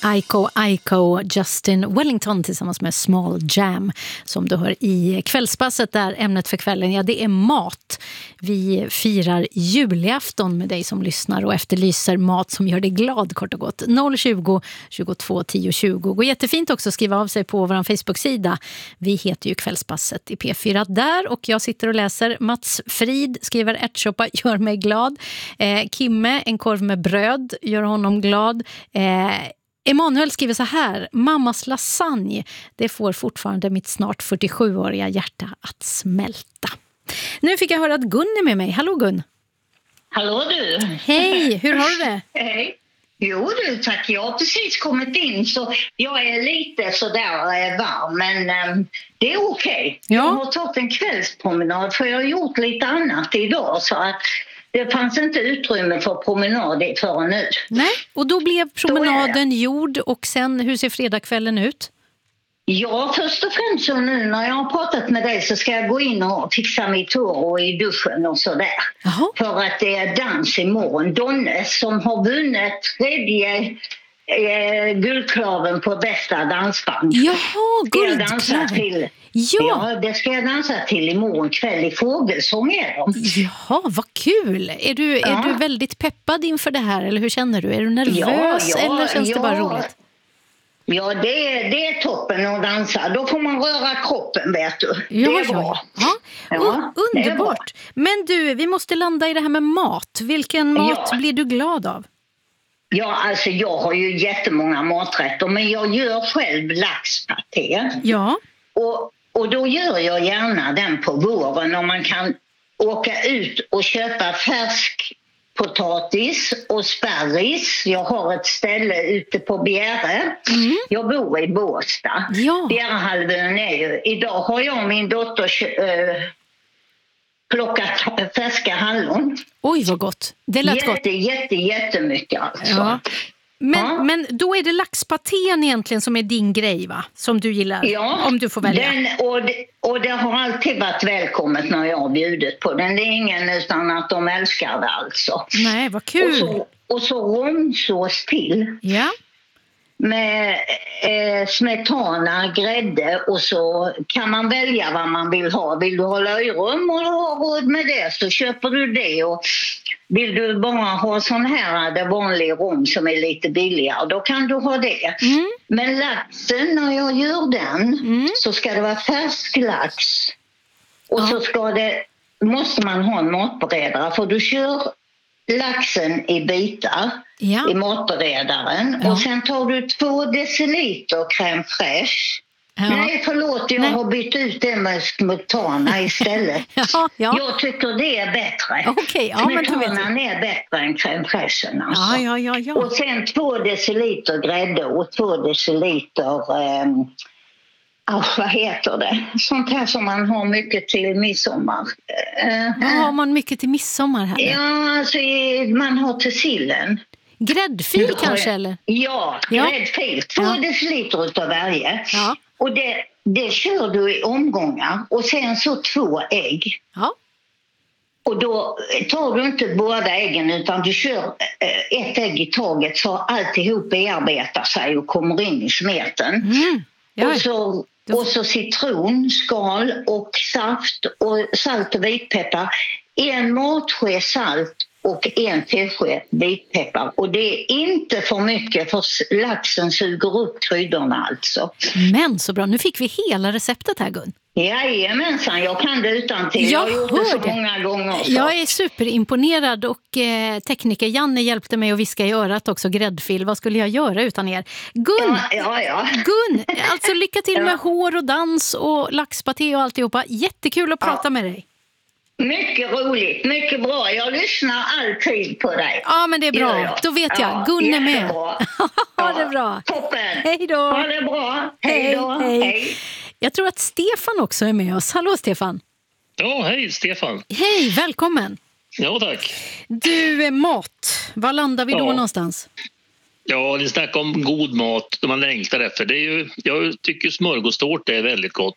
Aiko, Justin Wellington tillsammans med Small Jam som du hör i kvällspasset där ämnet för kvällen, ja det är mat. Vi firar julafton med dig som lyssnar och efterlyser mat som gör dig glad kort och gott. 020 22 10 20. Går jättefint också att skriva av sig på vår Facebook-sida. Vi heter ju Kvällspasset i P4 där och jag sitter och läser. Mats Frid skriver ärtsoppa gör mig glad. Kimme, en korv med bröd gör honom glad. Emanuel skriver så här: mammas lasagne, det får fortfarande mitt snart 47-åriga hjärta att smälta. Nu fick jag höra att Gun är med mig. Hallå Gun. Hallå du. Hej, hur har du det? Hej. Jo du, tack. Jag har precis kommit in så jag är lite sådär varm, men det är okej. Ja. Jag har tagit en kvällspromenad för jag har gjort lite annat idag så att det fanns inte utrymme för promenad förrän nu. Nej, och då blev promenaden gjord och sen, hur ser fredagskvällen ut? Ja, först och främst så nu när jag har pratat med dig så ska jag gå in och fixa mitt hår och i duschen och sådär. Jaha. För att det är dans imorgon. Donne som har vunnit tredje guldklaven på bästa dansband. Jaha, guldklaven. Ja, det ska jag dansa till imorgon kväll i Fågelsång är de. Jaha, vad kul. Är du väldigt peppad inför det här eller hur känner du? Är du nervös eller känns det bara roligt? Ja, det är toppen att dansa. Då får man röra kroppen, vet du. Ja, det är bra. Ja, underbart. Men du, vi måste landa i det här med mat. Vilken mat blir du glad av? Ja, alltså jag har ju jättemånga maträtter, men jag gör själv laxpaté. Ja. Och då gör jag gärna den på våren om man kan åka ut och köpa färsk potatis och sparris. Jag har ett ställe ute på Bjäre. Jag bor i Båstad. Ja. Bjärehalvön är ju... Idag har jag och min dotter plockat färska hallon. Oj, vad gott. Det lät gott. Jättemycket alltså. Ja. Men då är det laxpatén egentligen som är din grej, va? Som du gillar, om du får välja. Och det har alltid varit välkommet när jag har bjudit på den. Det är ingen utan att de älskar det alltså. Nej, vad kul. Och så romsås till. Ja. Med smetana, grädde och så kan man välja vad man vill ha. Vill du ha löjrom och ha råd med det så köper du det. Och vill du bara ha sån här det vanliga rom som är lite billigare, då kan du ha det. Men laxen, när jag gör den så ska det vara färsk lax. Och så måste man ha en matberedare för du kör laxen i bitar i matberedaren och sen tar du 2 deciliter crème fraîche. Nej, förlåt, jag har bytt ut det med smetana istället. Jag tycker det är bättre. Smetanan är bättre än crème fraîchen alltså. Och sen 2 deciliter grädde och 2 deciliter vad heter det? Sånt här som man har mycket till midsommar. Har man mycket till midsommar här? Ja, alltså man har till sillen. Gräddfil kanske eller? Ja, gräddfil. 2 deciliter utav varje. Ja. Och det kör du i omgångar. Och sen så 2 ägg. Ja. Och då tar du inte båda äggen utan du kör ett ägg i taget så alltihop bearbetar sig och kommer in i smeten. Och så citronskal och saft och salt och vitpeppar. 1 matsked salt och 1 tesked vitpeppar. Och det är inte för mycket för laxen suger upp kryddorna alltså. Men så bra, nu fick vi hela receptet här Gun. Jajamensan, jag kan det utan till. Jag har gjort det så många gånger. Så. Jag är superimponerad och tekniker Janne hjälpte mig att viska i örat också, gräddfil. Vad skulle jag göra utan er? Gun, Gun, alltså lycka till med hår och dans och laxpaté och alltihopa. Jättekul att prata med dig. Mycket roligt, mycket bra. Jag lyssnar alltid på dig. Ja, men det är bra. Då vet jag. Gun är med. Ha det bra. Toppen. Hej då. Ha det bra. Hej då. Hej. Jag tror att Stefan också är med oss. Hallå Stefan. Ja, hej Stefan. Hej, välkommen. Ja, tack. Du, mat. Var landar vi då någonstans? Ja, det snackar om god mat som man längtar efter. Det är ju, jag tycker smörgåstårta är väldigt gott.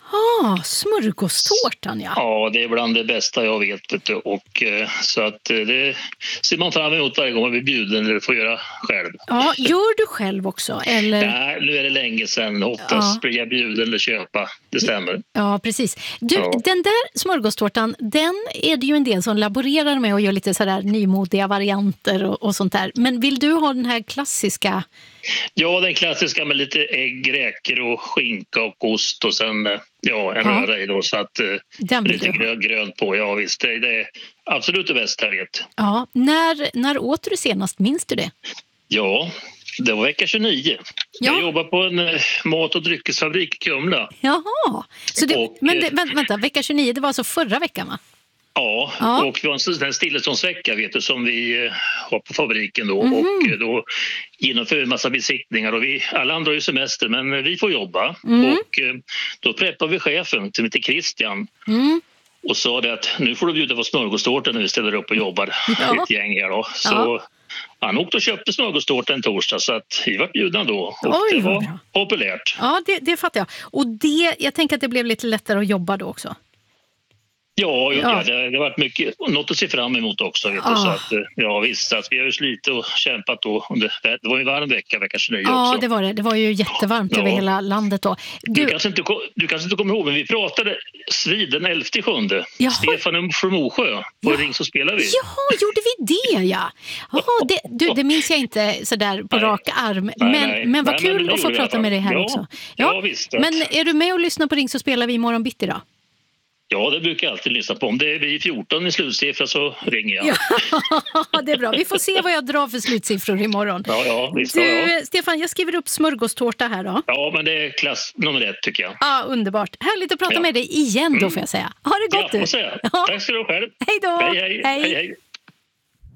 Smörgåstårtan, ja. Ja, det är bland det bästa jag vet. Och, så att det ser man fram emot varje gång man blir bjuden eller får göra själv. Ja, gör du själv också? Eller? Nej, nu är det länge sedan. Oftast blir jag bjuden eller köpa. Det stämmer. Ja, precis. Du, den där smörgåstårtan, den är det ju en del som laborerar med och gör lite sådär nymodiga varianter och sånt där. Men vill du ha den här klassiska? Ja, den klassiska med lite ägg, räkor och skinka och ost och sen en röra i då, så att lite grönt på. Ja visst, det är absolut det bästa jag vet. Ja, när åt du senast, minns du det? Ja, det var vecka 29. Ja. Jag jobbar på en mat- och dryckesfabrik i Kumla. Jaha, vänta, vecka 29, det var alltså förra veckan, va? Ja, och vi har en stilleståndsvecka som vi har på fabriken då. Och då genomför vi en massa besiktningar och alla andra har ju semester men vi får jobba. Och då preppar vi chefen som heter Christian och sa det att nu får du bjuda på smörgåstårta när vi ställer upp och jobbar ett gäng här då. Så han åkte och köpte smörgåstårta en torsdag så att vi var bjudna då och det var populärt. Ja, det fattar jag. Och jag tänker att det blev lite lättare att jobba då också. Ja, det har varit mycket, något att se fram emot också. Vet du, så att, visst, att vi har ju slitit och kämpat då. Det var ju varm vecka 29 också. Ja, det var det. Det var ju jättevarmt över hela landet då. Du kanske inte kommer ihåg, men vi pratade den 11/7. Stefan från Mosjö på Ring så spelar vi. Jaha, gjorde vi det, ja? Det minns jag inte sådär på rak arm. Men vad kul att få prata med dig här också. Ja, visst. Men är du med och lyssnar på Ring så spelar vi imorgon bitti då? Ja, det brukar jag alltid lyssna på. Om det är vi 14 i slutsiffra så ringer jag. Ja, det är bra. Vi får se vad jag drar för slutsiffror imorgon. Ja, visst. Du, Stefan, jag skriver upp smörgåstårta här då. Ja, men det är klass nummer 1 tycker jag. Ja, underbart. Härligt att prata med dig igen då får jag säga. Ha det gott du. Ja, får säga. Tack ska du ha själv. Hej då. Hej.